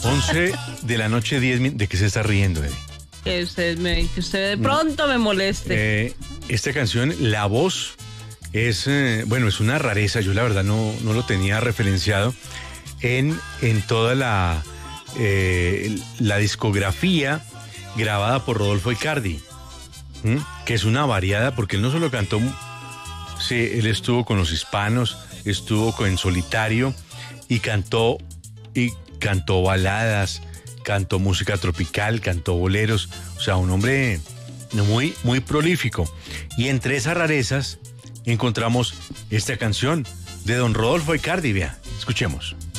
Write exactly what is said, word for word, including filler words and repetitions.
once de la noche, diez minutos. ¿De qué se está riendo, Eddie? Que usted, me, que usted de pronto me moleste. Eh, esta canción, la voz es, eh, bueno, es una rareza. Yo la verdad no, no lo tenía referenciado en, en toda la, eh, la discografía grabada por Rodolfo Icardi, ¿m? Que es una variada, porque él no solo cantó, sí, él estuvo con los hispanos, estuvo con, en solitario y cantó, y cantó baladas, cantó música tropical, cantó boleros, o sea, un hombre muy, muy prolífico. Y entre esas rarezas encontramos esta canción de don Rodolfo Icardi, vea, escuchemos.